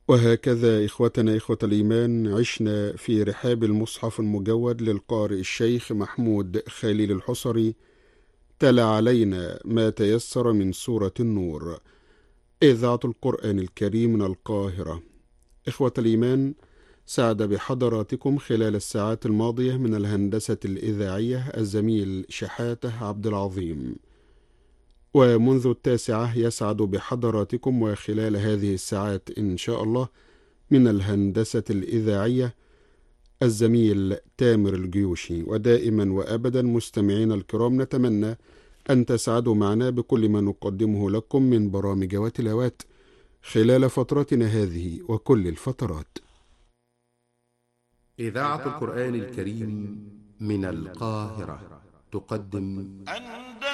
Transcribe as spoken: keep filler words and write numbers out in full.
وهكذا إخوتنا إخوة الإيمان عشنا في رحاب المصحف المجود للقارئ الشيخ محمود خليل الحصري، تلا علينا ما تيسر من سورة النور، إذاعة القرآن الكريم من القاهرة. إخوة الإيمان، سعد بحضراتكم خلال الساعات الماضية من الهندسة الإذاعية الزميل شحاته عبد العظيم، ومنذ التاسعة يسعد بحضراتكم وخلال هذه الساعات إن شاء الله من الهندسة الإذاعية الزميل تامر الجيوشي. ودائما وأبدا مستمعين الكرام، نتمنى أن تسعدوا معنا بكل ما نقدمه لكم من برامج وتلاوات خلال فترتنا هذه وكل الفترات. إذاعة القرآن الكريم من القاهرة تقدم